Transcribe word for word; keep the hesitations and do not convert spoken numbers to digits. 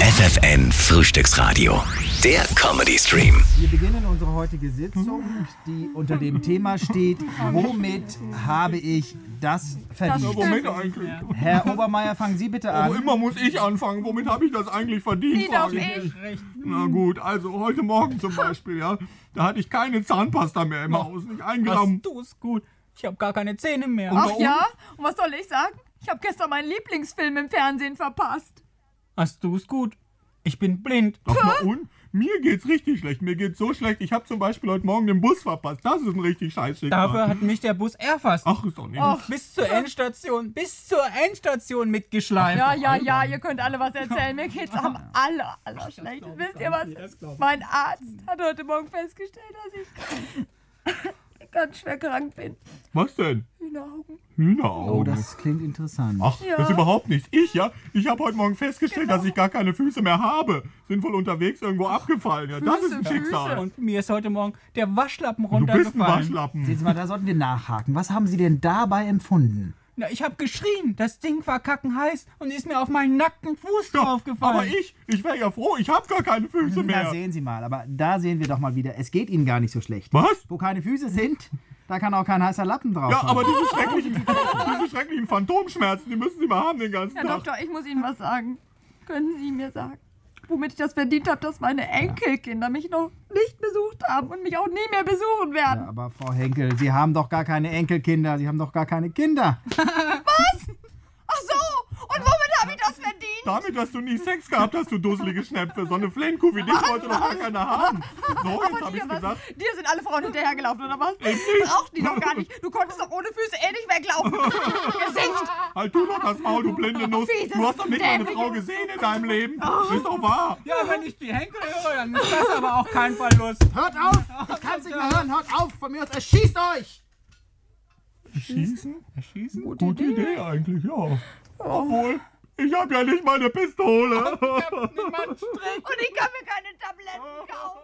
F F N Frühstücksradio, der Comedy-Stream. Wir beginnen unsere heutige Sitzung, die unter dem Thema steht: Womit habe ich das verdient? Ja, womit eigentlich? Herr Obermeier, fangen Sie bitte Aber an. immer muss ich anfangen. Womit habe ich das eigentlich verdient? Nie darf frage ich. mich. Na gut, also heute Morgen zum Beispiel, ja, da hatte ich keine Zahnpasta mehr im Haus, nicht ein Gramm. Du ist gut. Ich habe gar keine Zähne mehr. Und Ach warum? ja? Und was soll ich sagen? Ich habe gestern meinen Lieblingsfilm im Fernsehen verpasst. Hast du es gut? Ich bin blind. Ach, na und? Mir geht's richtig schlecht. Mir geht's so schlecht. Ich habe zum Beispiel heute Morgen den Bus verpasst. Das ist ein richtig scheiß Schicksal. Dafür hat mich der Bus erfasst. Ach, ist doch nicht. Ach. Bis zur Endstation, bis zur Endstation mitgeschleift. Ja, ja, ja, ihr könnt alle was erzählen. Mir geht's am aller, aller schlechtesten. Wisst ihr was? Mein Arzt hat heute Morgen festgestellt, dass ich ganz schwer krank bin. Was denn? Hühneraugen. Hühneraugen. Oh, das klingt interessant. Ach, Ja. das ist überhaupt nichts. Ich, ja? Ich habe heute Morgen festgestellt, dass ich gar keine Füße mehr habe. Sind wohl unterwegs irgendwo abgefallen. Ja, das Füße, ist ein Füße. Schicksal. Und mir ist heute Morgen der Waschlappen Du bist ein runtergefallen. Waschlappen. Sehen Sie mal, da sollten wir nachhaken. Was haben Sie denn dabei empfunden? Na, ich habe geschrien. Das Ding war kackenheiß und ist mir auf meinen nackten Fuß Ja, draufgefallen. aber ich, ich wäre ja froh. Ich habe gar keine Füße Na, mehr. sehen Sie mal, aber da sehen wir doch mal wieder, es geht Ihnen gar nicht so schlecht. Was? Wo keine Füße sind, da kann auch kein heißer Lappen drauf Ja, sein. aber diese schrecklichen, diese schrecklichen Phantomschmerzen, die müssen Sie mal haben den ganzen Herr Tag. Doktor, ich muss Ihnen was sagen. Können Sie mir sagen, womit ich das verdient habe, dass meine Enkelkinder mich noch nicht besucht haben und mich auch nie mehr besuchen werden? Ja, aber Frau Henkel, Sie haben doch gar keine Enkelkinder, Sie haben doch gar keine Kinder. Ach so, und womit habe ich das verdient? Damit, dass du nie Sex gehabt hast, du dusselige Schnepfe. So eine Flenkuh wie dich wollte doch gar keiner haben. So, jetzt habe Dir, ich was, gesagt. dir sind alle Frauen hinterhergelaufen, oder was? Eben nicht. Braucht die doch gar nicht. Du konntest doch ohne Füße eh nicht weglaufen. Gesicht! Halt du doch das Maul, du blinde Nuss. Fieses, Du hast doch nicht meine dämliches- Frau gesehen in deinem Leben. Ist doch wahr. Ja, wenn ich die Henkel höre, dann ist das aber auch kein Verlust. Hört auf! Ich kann es nicht mehr hören, hört auf! Von mir aus, erschießt euch! Schießen? Erschießen? Gute Idee eigentlich, ja. Obwohl, ich habe ja nicht mal eine Pistole. Niemand streng. Und ich kann mir keine Tabletten kaufen.